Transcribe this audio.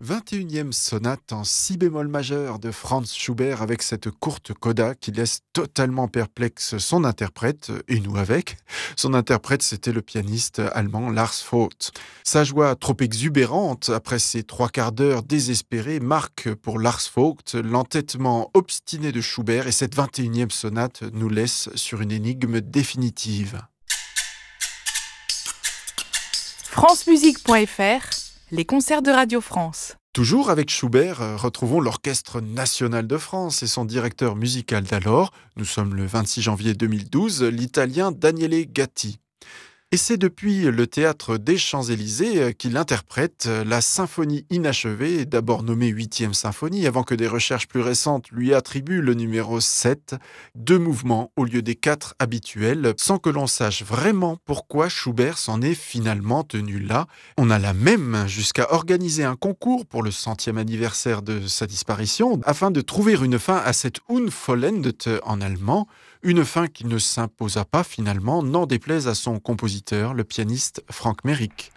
21e sonate en si bémol majeur de Franz Schubert avec cette courte coda qui laisse totalement perplexe son interprète, et nous avec. Son interprète, c'était le pianiste allemand Lars Vogt. Sa joie trop exubérante, après ces 3/4 d'heure désespérés, marque pour Lars Vogt l'entêtement obstiné de Schubert, et cette 21e sonate nous laisse sur une énigme définitive. francemusique.fr, les concerts de Radio France. Toujours avec Schubert, retrouvons l'Orchestre national de France et son directeur musical d'alors, nous sommes le 26 janvier 2012, l'Italien Daniele Gatti. Et c'est depuis le Théâtre des Champs-Élysées qu'il interprète la symphonie inachevée, d'abord nommée 8e symphonie, avant que des recherches plus récentes lui attribuent le numéro 7, 2 mouvements au lieu des 4 habituels, sans que l'on sache vraiment pourquoi Schubert s'en est finalement tenu là. On alla même jusqu'à organiser un concours pour le 100e anniversaire de sa disparition, afin de trouver une fin à cette Unvollendet en allemand, une fin qui ne s'imposa pas finalement, n'en déplaise à son compositeur, le pianiste Frank Merrick.